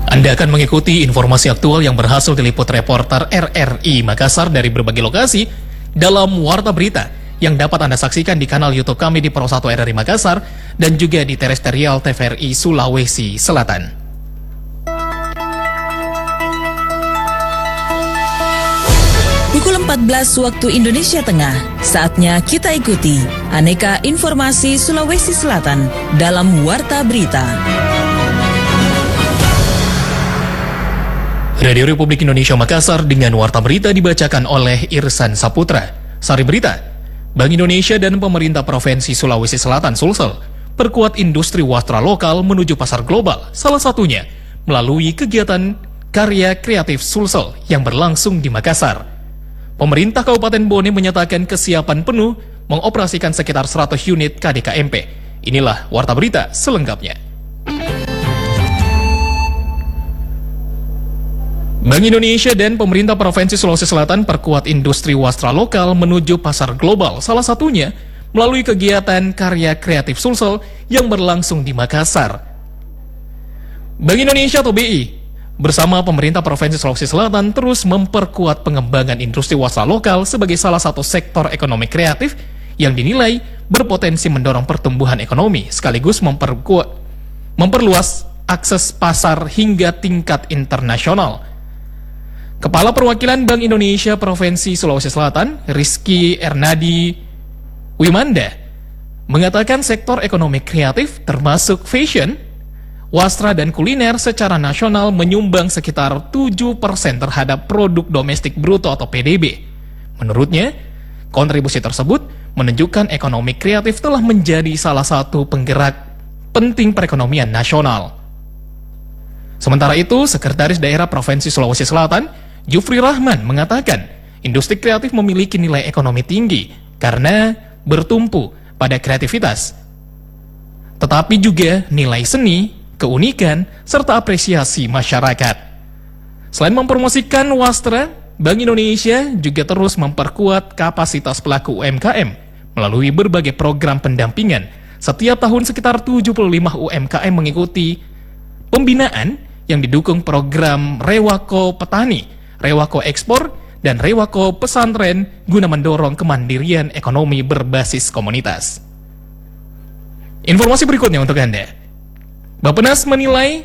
Anda akan mengikuti informasi aktual yang berhasil diliput reporter RRI Makassar dari berbagai lokasi dalam Warta Berita yang dapat Anda saksikan di kanal YouTube kami di Pro 1 RRI Makassar dan juga di terestrial TVRI Sulawesi Selatan. Pukul 14 waktu Indonesia Tengah, saatnya kita ikuti aneka informasi Sulawesi Selatan dalam Warta Berita. Radio Republik Indonesia Makassar dengan Warta Berita dibacakan oleh Irsan Saputra. Sari berita, Bank Indonesia dan pemerintah Provinsi Sulawesi Selatan Sulsel perkuat industri wastra lokal menuju pasar global, salah satunya melalui kegiatan karya kreatif Sulsel yang berlangsung di Makassar. Pemerintah Kabupaten Bone menyatakan kesiapan penuh mengoperasikan sekitar 100 unit KDKMP. Inilah Warta Berita selengkapnya. Bank Indonesia dan pemerintah Provinsi Sulawesi Selatan perkuat industri wastra lokal menuju pasar global, salah satunya melalui kegiatan karya kreatif Sulsel yang berlangsung di Makassar. Bank Indonesia atau BI bersama pemerintah Provinsi Sulawesi Selatan terus memperkuat pengembangan industri wastra lokal sebagai salah satu sektor ekonomi kreatif yang dinilai berpotensi mendorong pertumbuhan ekonomi sekaligus memperluas akses pasar hingga tingkat internasional. Kepala Perwakilan Bank Indonesia Provinsi Sulawesi Selatan, Rizky Ernadi Wimanda, mengatakan sektor ekonomi kreatif termasuk fashion, wastra dan kuliner secara nasional menyumbang sekitar 7% terhadap produk domestik bruto atau PDB. Menurutnya, kontribusi tersebut menunjukkan ekonomi kreatif telah menjadi salah satu penggerak penting perekonomian nasional. Sementara itu, Sekretaris Daerah Provinsi Sulawesi Selatan, Jufri Rahman, mengatakan industri kreatif memiliki nilai ekonomi tinggi karena bertumpu pada kreativitas, tetapi juga nilai seni, keunikan, serta apresiasi masyarakat. Selain mempromosikan wastra, Bank Indonesia juga terus memperkuat kapasitas pelaku UMKM melalui berbagai program pendampingan. Setiap tahun sekitar 75 UMKM mengikuti pembinaan yang didukung program Rewako Petani, Rewako Ekspor, dan Rewako Pesantren guna mendorong kemandirian ekonomi berbasis komunitas. Informasi berikutnya untuk Anda. Bappenas menilai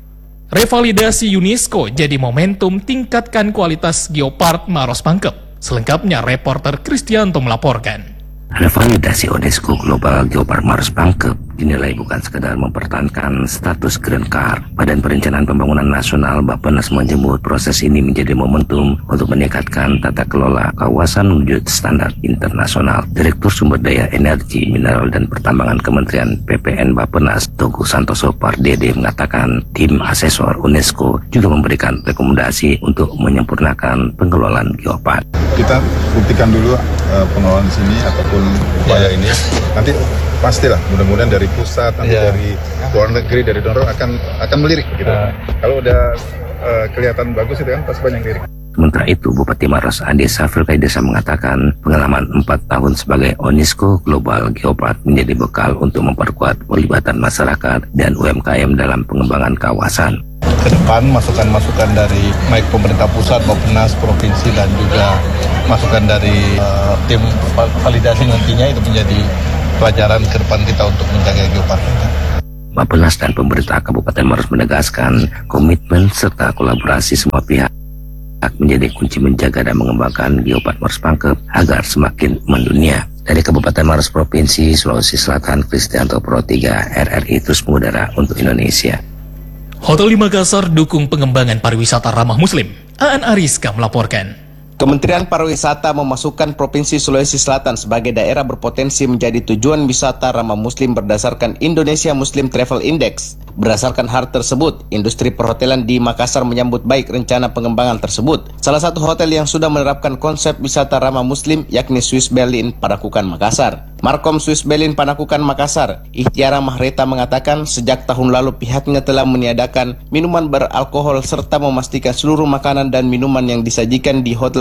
revalidasi UNESCO jadi momentum tingkatkan kualitas Geopark Maros Pangkep. Selengkapnya reporter Kristianto melaporkan. Revalidasi UNESCO Global Geopark Maros Pangkep dinilai bukan sekedar mempertahankan status Grand Car. Badan Perencanaan Pembangunan Nasional Bappenas menyebut proses ini menjadi momentum untuk meningkatkan tata kelola kawasan menuju standar internasional. Direktur Sumber Daya Energi, Mineral dan Pertambangan Kementerian PPN Bappenas, Togu Santoso Pardede, mengatakan tim asesor UNESCO juga memberikan rekomendasi untuk menyempurnakan pengelolaan geopark. Kita buktikan dulu pengelolaan di sini ataupun upaya ini. Nanti pastilah mudah-mudahan dari pusat, nanti dari luar negeri, dari donor akan melirik gitu. Kalau udah kelihatan bagus itu kan pasti banyak lirik. Sementara itu, Bupati Maros Ade Safir Kaidesa mengatakan pengalaman 4 tahun sebagai UNESCO Global Geopark menjadi bekal untuk memperkuat pelibatan masyarakat dan UMKM dalam pengembangan kawasan. Ke depan masukan-masukan dari baik pemerintah pusat, Bappenas, provinsi dan juga masukan dari tim validasi nantinya itu menjadi pelajaran ke depan kita untuk menjaga geopark. Bappenas dan pemerintah Kabupaten Maros menegaskan komitmen serta kolaborasi semua pihak menjadi kunci menjaga dan mengembangkan Geopark Maros Pangkep agar semakin mendunia. Dari Kabupaten Maros Provinsi Sulawesi Selatan, Kristianto Pro 3 RRI terus mengudara untuk Indonesia. Hotel di Makassar dukung pengembangan pariwisata ramah Muslim. Aan Ariska melaporkan. Kementerian Pariwisata memasukkan Provinsi Sulawesi Selatan sebagai daerah berpotensi menjadi tujuan wisata ramah Muslim berdasarkan Indonesia Muslim Travel Index. Berdasarkan hal tersebut, industri perhotelan di Makassar menyambut baik rencana pengembangan tersebut. Salah satu hotel yang sudah menerapkan konsep wisata ramah Muslim yakni Swiss Berlin Panakukan Makassar. Markom Swiss Berlin Panakukan Makassar, Ikhtiara Mahreta mengatakan sejak tahun lalu pihaknya telah meniadakan minuman beralkohol serta memastikan seluruh makanan dan minuman yang disajikan di hotel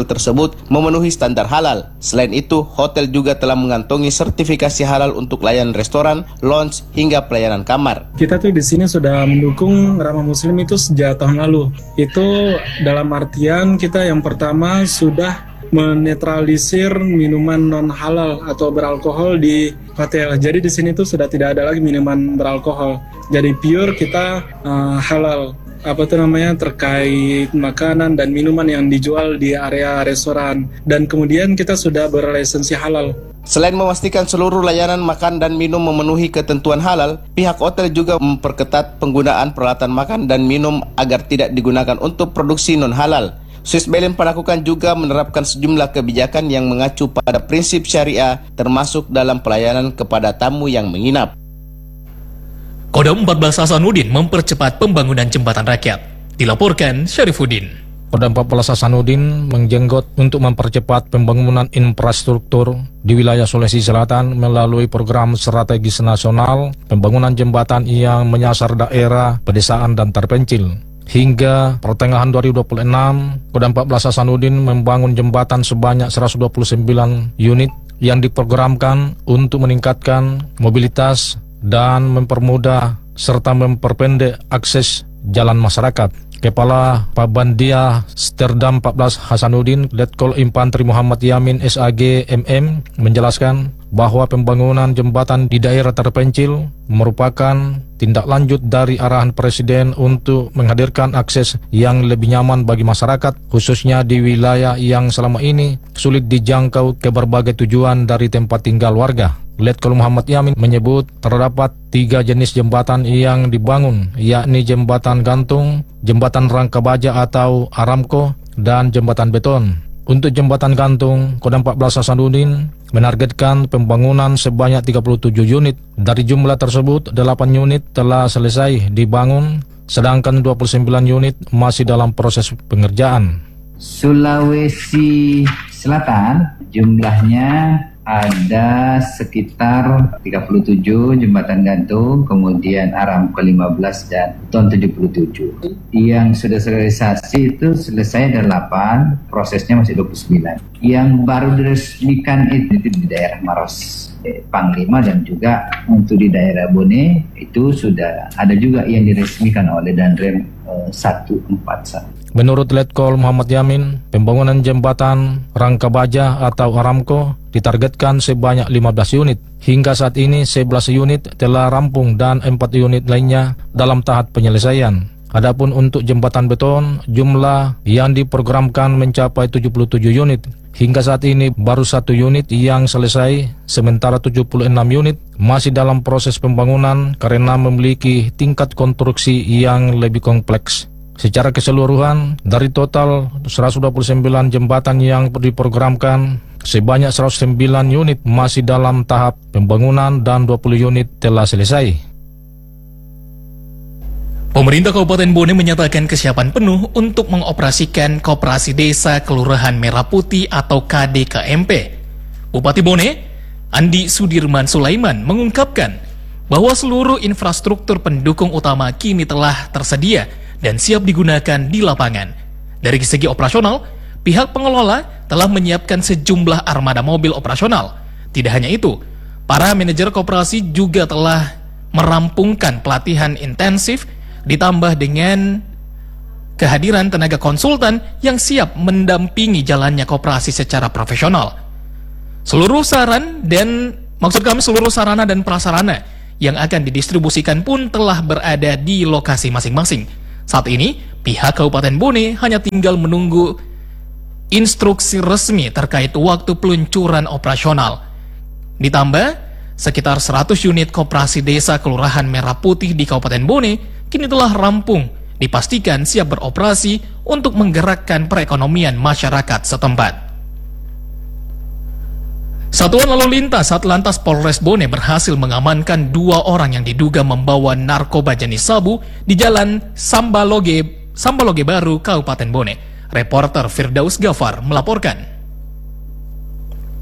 hotel tersebut memenuhi standar halal. Selain itu, hotel juga telah mengantongi sertifikasi halal untuk layanan restoran, lounge, hingga pelayanan kamar. Kita tuh di sini sudah mendukung Ramah Muslim itu sejak tahun lalu. Itu dalam artian kita yang pertama sudah menetralisir minuman non halal atau beralkohol di hotel. Jadi di sini tuh sudah tidak ada lagi minuman beralkohol. Jadi pure kita halal. Terkait makanan dan minuman yang dijual di area restoran, dan kemudian kita sudah berlisensi halal. Selain memastikan seluruh layanan makan dan minum memenuhi ketentuan halal, pihak hotel juga memperketat penggunaan peralatan makan dan minum agar tidak digunakan untuk produksi non halal. Swiss Berlin Panakukan juga menerapkan sejumlah kebijakan yang mengacu pada prinsip syariah, termasuk dalam pelayanan kepada tamu yang menginap. Kodam 14 Hasanuddin mempercepat pembangunan jembatan rakyat. Dilaporkan Syarifuddin. Kodam 14 Hasanuddin menjenggot untuk mempercepat pembangunan infrastruktur di wilayah Sulawesi Selatan melalui program strategis nasional pembangunan jembatan yang menyasar daerah, pedesaan, dan terpencil. Hingga pertengahan 2026, Kodam 14 Hasanuddin membangun jembatan sebanyak 129 unit yang diprogramkan untuk meningkatkan mobilitas dan mempermudah serta memperpendek akses jalan masyarakat. Kepala Pabandia Sterdam 14 Hasanuddin, Letkol Infantri Muhammad Yamin SAG MM menjelaskan bahwa pembangunan jembatan di daerah terpencil merupakan tindak lanjut dari arahan Presiden untuk menghadirkan akses yang lebih nyaman bagi masyarakat, khususnya di wilayah yang selama ini sulit dijangkau ke berbagai tujuan dari tempat tinggal warga. Letkol Muhammad Yamin menyebut terdapat 3 jenis jembatan yang dibangun, yakni jembatan gantung, jembatan rangka baja atau Aramco, dan jembatan beton. Untuk jembatan gantung, Kodam 14 Hasanuddin menargetkan pembangunan sebanyak 37 unit. Dari jumlah tersebut, 8 unit telah selesai dibangun, sedangkan 29 unit masih dalam proses pengerjaan. Sulawesi Selatan jumlahnya ada sekitar 37 jembatan gantung, kemudian Aramco 15 dan Beton 77. Yang sudah realisasi itu selesai ada 8, prosesnya masih 29. Yang baru diresmikan itu di daerah Maros Panglima dan juga untuk di daerah Bone itu sudah ada juga yang diresmikan oleh Danrem 141. Menurut Letkol Muhammad Yamin, pembangunan jembatan rangka baja atau Aramco ditargetkan sebanyak 15 unit. Hingga saat ini 11 unit telah rampung dan 4 unit lainnya dalam tahap penyelesaian. Adapun untuk jembatan beton, jumlah yang diprogramkan mencapai 77 unit. Hingga saat ini baru 1 unit yang selesai, sementara 76 unit masih dalam proses pembangunan karena memiliki tingkat konstruksi yang lebih kompleks. Secara keseluruhan, dari total 129 jembatan yang diprogramkan, sebanyak 109 unit masih dalam tahap pembangunan dan 20 unit telah selesai. Pemerintah Kabupaten Bone menyatakan kesiapan penuh untuk mengoperasikan Koperasi Desa Kelurahan Merah Putih atau KDKMP. Bupati Bone, Andi Sudirman Sulaiman, mengungkapkan bahwa seluruh infrastruktur pendukung utama kini telah tersedia dan siap digunakan di lapangan. Dari segi operasional, pihak pengelola telah menyiapkan sejumlah armada mobil operasional. Tidak hanya itu, para manajer koperasi juga telah merampungkan pelatihan intensif ditambah dengan kehadiran tenaga konsultan yang siap mendampingi jalannya koperasi secara profesional. Seluruh sarana dan prasarana yang akan didistribusikan pun telah berada di lokasi masing-masing. Saat ini, pihak Kabupaten Bone hanya tinggal menunggu instruksi resmi terkait waktu peluncuran operasional. Ditambah, sekitar 100 unit koperasi desa Kelurahan Merah Putih di Kabupaten Bone kini telah rampung, dipastikan siap beroperasi untuk menggerakkan perekonomian masyarakat setempat. Satuan Lalu Lintas Satlantas Polres Bone berhasil mengamankan 2 orang yang diduga membawa narkoba jenis sabu di Jalan Sambaloge Baru, Kabupaten Bone. Reporter Firdaus Gafar melaporkan.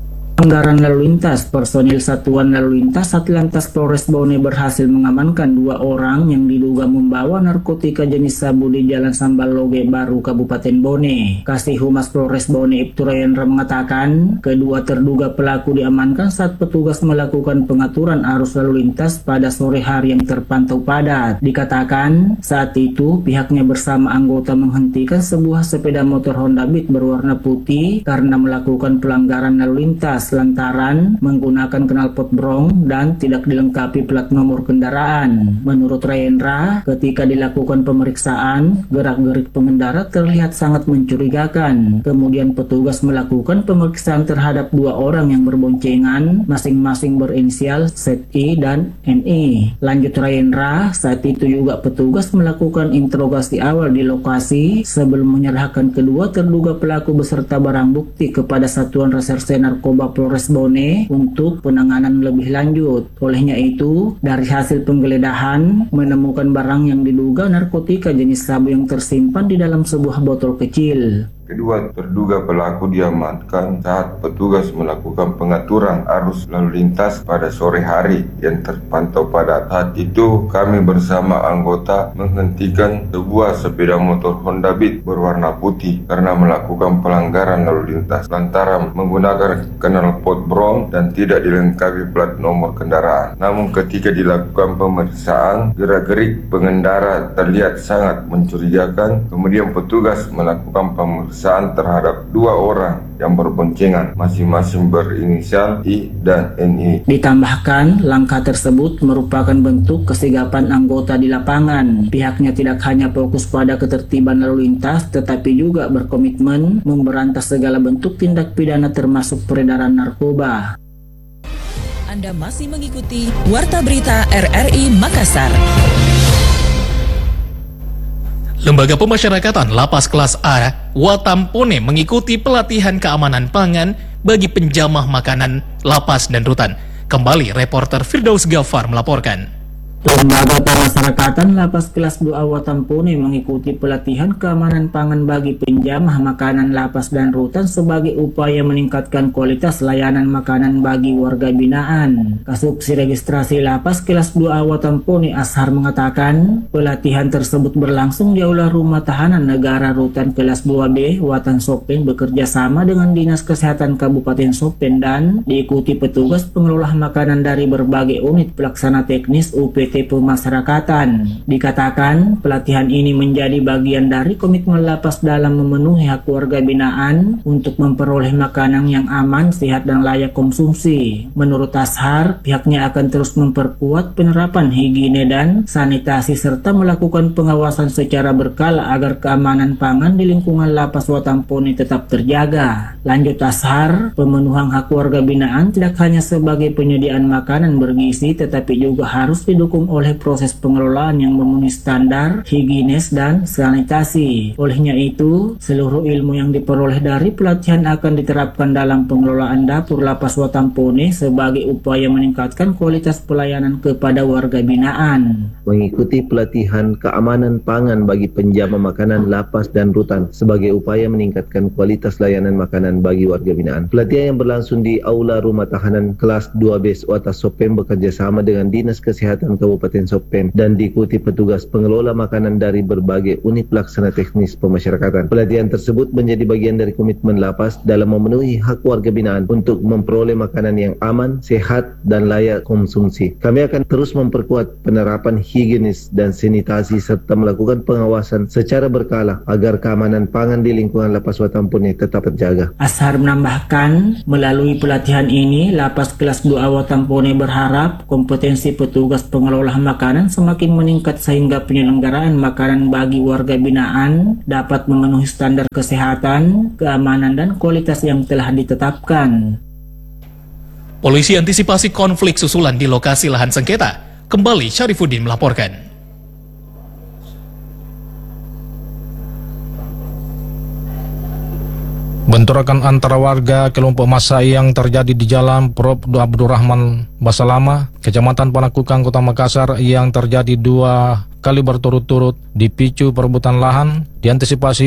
Pelanggaran lalu lintas, personil Satuan Lalu Lintas Satlantas Polres Bone berhasil mengamankan 2 orang yang diduga membawa narkotika jenis sabu di Jalan Sambaloge Baru, Kabupaten Bone. Kasih Humas Polres Bone Ibtu Rayendra mengatakan, kedua terduga pelaku diamankan saat petugas melakukan pengaturan arus lalu lintas pada sore hari yang terpantau padat. Dikatakan, saat itu pihaknya bersama anggota menghentikan sebuah sepeda motor Honda Beat berwarna putih karena melakukan pelanggaran lalu lintas lantaran menggunakan knalpot brong dan tidak dilengkapi plat nomor kendaraan. Menurut Rayendra, ketika dilakukan pemeriksaan, gerak-gerik pengendara terlihat sangat mencurigakan. Kemudian petugas melakukan pemeriksaan terhadap 2 orang yang berboncengan, masing-masing berinisial ZI dan NI. Lanjut Rayendra, saat itu juga petugas melakukan interogasi awal di lokasi sebelum menyerahkan kedua terduga pelaku beserta barang bukti kepada Satuan Reserse Narkoba Polres Bone untuk penanganan lebih lanjut. Olehnya itu, dari hasil penggeledahan menemukan barang yang diduga narkotika jenis sabu yang tersimpan di dalam sebuah botol kecil. Kedua terduga pelaku diamankan saat petugas melakukan pengaturan arus lalu lintas pada sore hari yang terpantau padat. Saat itu kami bersama anggota menghentikan sebuah sepeda motor Honda Beat berwarna putih karena melakukan pelanggaran lalu lintas lantaran menggunakan knalpot brong dan tidak dilengkapi plat nomor kendaraan. Namun ketika dilakukan pemeriksaan, gerak-gerik pengendara terlihat sangat mencurigakan. Kemudian petugas melakukan pemeriksaan terhadap 2 orang yang berboncengan, masing-masing berinisial I dan NI. Ditambahkan, langkah tersebut merupakan bentuk kesigapan anggota di lapangan. Pihaknya tidak hanya fokus pada ketertiban lalu lintas, tetapi juga berkomitmen memberantas segala bentuk tindak pidana termasuk peredaran narkoba. Anda masih mengikuti Warta Berita RRI Makassar. Lembaga Pemasyarakatan Lapas Kelas A Watampone mengikuti pelatihan keamanan pangan bagi penjamah makanan lapas dan rutan. Kembali reporter Firdaus Ghaffar melaporkan. Lembaga Pemasyarakatan Lapas Kelas 2 Watampone mengikuti pelatihan keamanan pangan bagi penjamah makanan lapas dan rutan sebagai upaya meningkatkan kualitas layanan makanan bagi warga binaan. Kasubsi Registrasi Lapas Kelas 2 Watampone Ashar mengatakan, pelatihan tersebut berlangsung di Aula Rumah Tahanan Negara Rutan Kelas 2B Watan Sopen bekerja sama dengan Dinas Kesehatan Kabupaten Sopen dan diikuti petugas pengelola makanan dari berbagai unit pelaksana teknis UPT Pemasyarakatan. Dikatakan, pelatihan ini menjadi bagian dari komitmen lapas dalam memenuhi hak warga binaan untuk memperoleh makanan yang aman, sehat, dan layak konsumsi. Menurut Ashar, pihaknya akan terus memperkuat penerapan higiene dan sanitasi serta melakukan pengawasan secara berkala agar keamanan pangan di lingkungan lapas Watampone tetap terjaga. Lanjut Ashar, pemenuhan hak warga binaan tidak hanya sebagai penyediaan makanan bergizi, tetapi juga harus didukung oleh proses pengelolaan yang memenuhi standar higienis dan sanitasi. Olehnya itu, seluruh ilmu yang diperoleh dari pelatihan akan diterapkan dalam pengelolaan dapur lapas Watampone sebagai upaya meningkatkan kualitas pelayanan kepada warga binaan. Mengikuti pelatihan keamanan pangan bagi penjamah makanan lapas dan rutan sebagai upaya meningkatkan kualitas layanan makanan bagi warga binaan. Pelatihan yang berlangsung di Aula Rumah Tahanan Kelas 2B Watan Sopen bekerjasama dengan Dinas Kesehatan Kabupaten Sopen dan diikuti petugas pengelola makanan dari berbagai unit pelaksana teknis pemasyarakatan. Pelatihan tersebut menjadi bagian dari komitmen lapas dalam memenuhi hak warga binaan untuk memperoleh makanan yang aman, sehat, dan layak konsumsi. Kami akan terus memperkuat penerapan higienis dan sanitasi serta melakukan pengawasan secara berkala agar keamanan pangan di lingkungan lapas Watampone tetap terjaga. Ashar menambahkan, melalui pelatihan ini, Lapas Kelas 2 Watampone berharap kompetensi petugas pengelola makanan semakin meningkat sehingga penyelenggaraan makanan bagi warga binaan dapat memenuhi standar kesehatan, keamanan, dan kualitas yang telah ditetapkan. Polisi antisipasi konflik susulan di lokasi lahan sengketa. Kembali Syarifuddin melaporkan. Bentrokan antara warga kelompok massa yang terjadi di Jalan Prof. Abdurrahman Basalama, Kecamatan Panakukang, Kota Makassar yang terjadi 2 kali berturut-turut dipicu perebutan lahan. Diantisipasi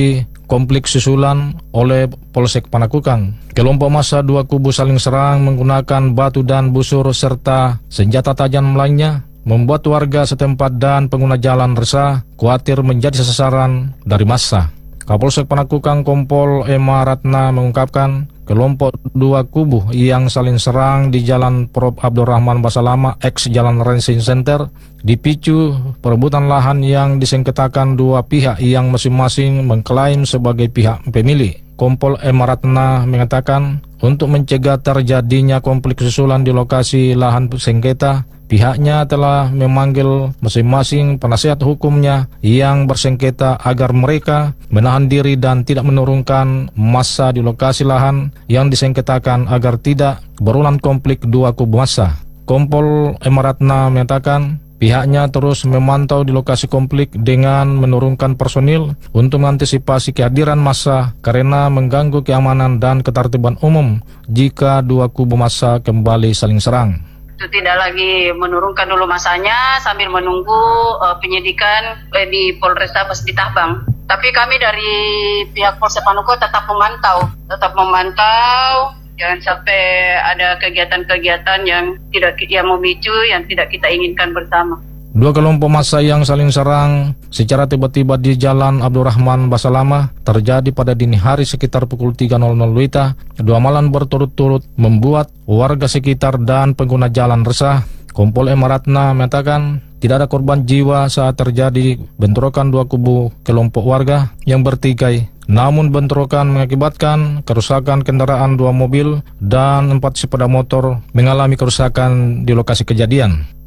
konflik susulan oleh Polsek Panakukang. Kelompok massa dua kubu saling serang menggunakan batu dan busur serta senjata tajam lainnya, membuat warga setempat dan pengguna jalan resah, khawatir menjadi sasaran dari massa. Kapolsek Panakukang Kompol Ema Ratna mengungkapkan kelompok dua kubu yang saling serang di Jalan Prof. Abdurrahman Basalama ex Jalan Racing Center dipicu perebutan lahan yang disengketakan dua pihak yang masing-masing mengklaim sebagai pihak pemilik. Kompol Ema Ratna mengatakan untuk mencegah terjadinya konflik susulan di lokasi lahan sengketa, pihaknya telah memanggil masing-masing penasihat hukumnya yang bersengketa agar mereka menahan diri dan tidak menurunkan massa di lokasi lahan yang disengketakan agar tidak berulang konflik dua kubu massa. Kompol Ema Ratna menyatakan pihaknya terus memantau di lokasi konflik dengan menurunkan personil untuk mengantisipasi kehadiran massa karena mengganggu keamanan dan ketertiban umum jika dua kubu massa kembali saling serang. Itu tidak lagi menurunkan dulu masanya sambil menunggu penyidikan di Polrestabes di Tabang. Tapi kami dari pihak Polsek Panakukang tetap memantau, jangan sampai ada kegiatan-kegiatan yang memicu yang tidak kita inginkan bersama. Dua kelompok massa yang saling serang secara tiba-tiba di Jalan Abdurrahman Basalama terjadi pada dini hari sekitar pukul 3.00 WITA. Dua malam berturut-turut membuat warga sekitar dan pengguna jalan resah. Kompol Ema Ratna mengatakan tidak ada korban jiwa saat terjadi bentrokan dua kubu kelompok warga yang bertikai. Namun bentrokan mengakibatkan kerusakan kendaraan dua mobil dan 4 sepeda motor mengalami kerusakan di lokasi kejadian.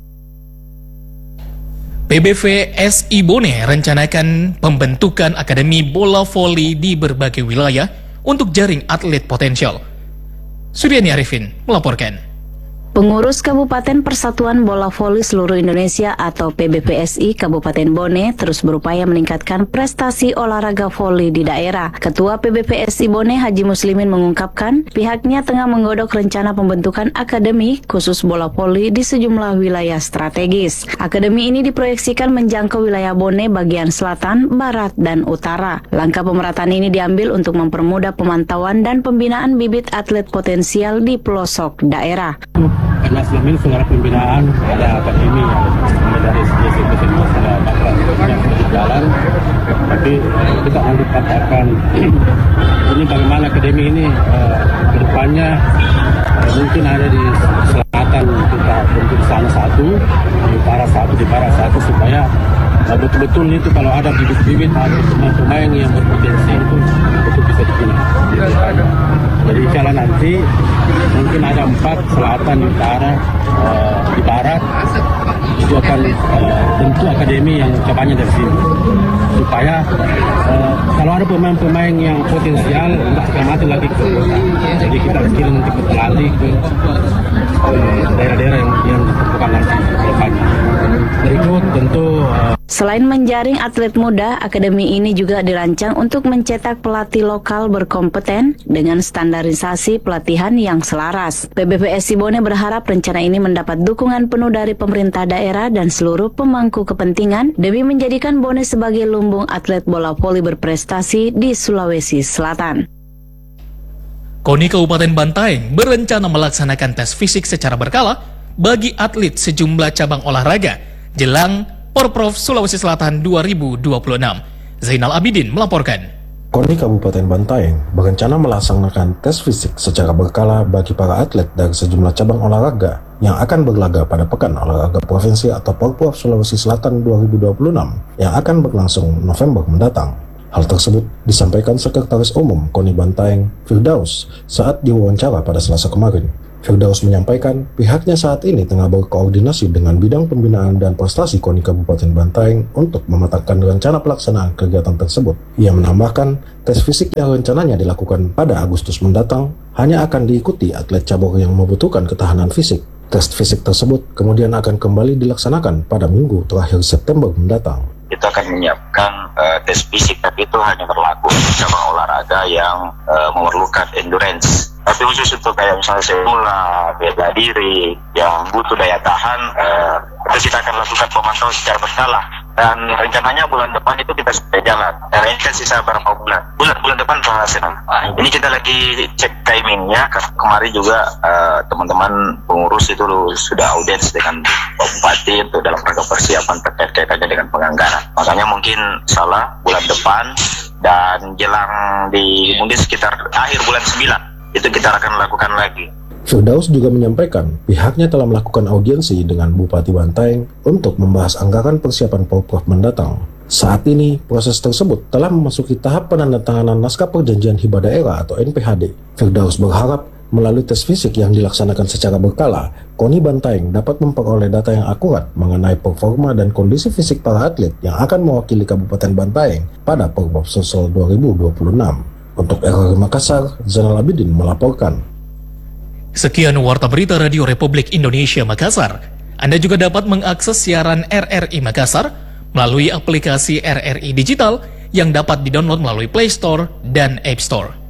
PBVSI Bone rencanakan pembentukan akademi bola voli di berbagai wilayah untuk jaring atlet potensial. Suryani Arifin melaporkan. Pengurus Kabupaten Persatuan Bola Voli Seluruh Indonesia atau PBVSI Kabupaten Bone terus berupaya meningkatkan prestasi olahraga voli di daerah. Ketua PBVSI Bone Haji Muslimin mengungkapkan pihaknya tengah menggodok rencana pembentukan akademi khusus bola voli di sejumlah wilayah strategis. Akademi ini diproyeksikan menjangkau wilayah Bone bagian selatan, barat, dan utara. Langkah pemerataan ini diambil untuk mempermudah pemantauan dan pembinaan bibit atlet potensial di pelosok daerah. Karena selama ini secara pembinaan ada akademi yang dari segi semua sudah yang berjalan, tapi kita nanti katakan ini bagaimana akademi ini kedepannya mungkin ada di selatan kita bentuk sana satu, di utara satu, di barat satu supaya betul-betul itu kalau ada bibit-bibit atau pemain-pemain yang berpotensi itu betul bisa dipilih. Jadi insya nanti mungkin ada 4 selatan, utara, di barat itu akan bentuk akademi yang cabangnya dari sini supaya kalau ada pemain-pemain yang potensial untuk kita mati lagi ke kota. Jadi kita kirim nanti ke pelatih ke daerah-daerah yang bukan nanti depannya. Berikut tentu selain menjaring atlet muda, akademi ini juga dirancang untuk mencetak pelatih lokal berkompeten dengan standarisasi pelatihan yang selaras. PBVSI Bone berharap rencana ini mendapat dukungan penuh dari pemerintah daerah dan seluruh pemangku kepentingan demi menjadikan Bone sebagai lumbung atlet bola voli berprestasi di Sulawesi Selatan. KONI Kabupaten Bantaeng berencana melaksanakan tes fisik secara berkala bagi atlet sejumlah cabang olahraga jelang Porprov Sulawesi Selatan 2026. Zainal Abidin melaporkan. KONI Kabupaten Bantaeng berencana melaksanakan tes fisik secara berkala bagi para atlet dari sejumlah cabang olahraga yang akan berlaga pada Pekan Olahraga Provinsi atau Porprov Sulawesi Selatan 2026 yang akan berlangsung November mendatang. Hal tersebut disampaikan Sekretaris Umum KONI Bantaeng, Firdaus, saat diwawancara pada Selasa kemarin. Firdaus menyampaikan pihaknya saat ini tengah berkoordinasi dengan bidang pembinaan dan prestasi KONI Kabupaten Bantaeng untuk mematangkan rencana pelaksanaan kegiatan tersebut. Ia menambahkan tes fisik yang rencananya dilakukan pada Agustus mendatang hanya akan diikuti atlet cabur yang membutuhkan ketahanan fisik. Tes fisik tersebut kemudian akan kembali dilaksanakan pada minggu terakhir September mendatang. Itu akan menyiapkan tes fisik, tapi itu hanya berlaku untuk cabang olahraga yang memerlukan endurance. Tapi khusus untuk kayak misalnya semula, bela diri, yang butuh daya tahan, itu kita akan lakukan pemantauan secara berkala dan rencananya bulan depan itu kita sudah jalan. Karena ini kan sisa berapa bulan? Bulan depan operasional. Ini kita lagi cek timingnya. Kemarin juga teman-teman pengurus itu sudah audiens dengan Pak Bupati untuk dalam rangka persiapan terkait kaitannya dengan penganggaran. Makanya mungkin salah bulan depan dan jelang di mungkin sekitar akhir bulan 9 itu kita akan lakukan lagi. Firdaus juga menyampaikan pihaknya telah melakukan audiensi dengan Bupati Bantaeng untuk membahas anggaran persiapan Porprov mendatang. Saat ini, proses tersebut telah memasuki tahap penandatanganan naskah perjanjian hibah daerah atau NPHD. Firdaus berharap melalui tes fisik yang dilaksanakan secara berkala, KONI Bantaeng dapat memperoleh data yang akurat mengenai performa dan kondisi fisik para atlet yang akan mewakili Kabupaten Bantaeng pada Porprov Sulsel 2026. Untuk RRI Makassar, Zainal Abidin melaporkan. Sekian Warta Berita Radio Republik Indonesia Makassar. Anda juga dapat mengakses siaran RRI Makassar melalui aplikasi RRI Digital yang dapat didownload melalui Play Store dan App Store.